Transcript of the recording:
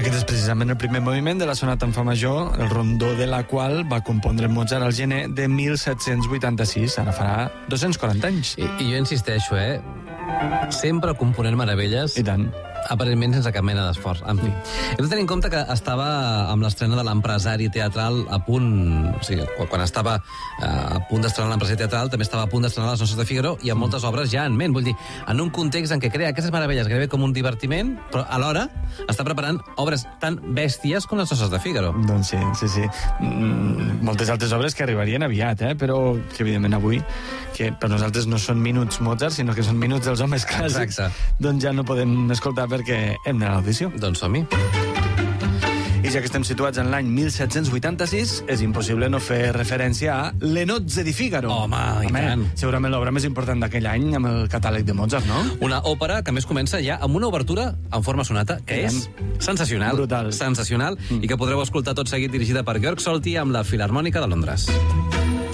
Aquest és precisament el primer moviment de la sonata en fa major, el rondó de la qual va compondre Mozart al gener de 1786. Ara farà 240 anys. I jo insisteixo, sempre component meravelles. I tant. Aparentment sense cap mena d'esforç. En fi, hem de tenir en compte que estava amb l'estrena de l'Empresari Teatral a punt... O sigui, quan estava a punt d'estrenar l'Empresari Teatral, també estava a punt d'estrenar Les Noces de Figaro, i amb moltes obres ja en ment. Vull dir, en un context en què crea aquestes meravelles gairebé com un divertiment, però alhora està preparant obres tan bèsties com Les Noces de Figaro. Doncs sí. Moltes altres obres que arribarien aviat, però que evidentment avui, que per nosaltres no són minuts Mozart, sinó que són minuts dels homes clàssics, doncs ja no podem escoltar perquè hem d'anar a l'audició. Doncs som-hi. I ja que estem situats en l'any 1786, és impossible no fer referència a Le Nozze di Figaro. Home, i tant. Segurament l'obra més important d'aquell any amb el catàleg de Mozart, no? Una òpera que més comença ja amb una obertura en forma sonata, que és sensacional. Brutal. Sensacional, i que podreu escoltar tot seguit, dirigida per Georg Solti amb la Filharmònica de Londres.